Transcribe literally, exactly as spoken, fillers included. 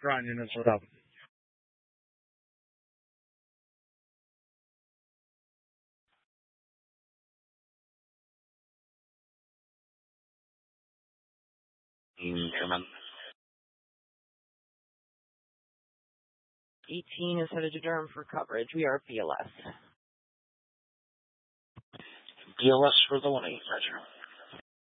ground units without. German. eighteen is headed to Durham for coverage. We are B L S. B L S for the one eight, Roger.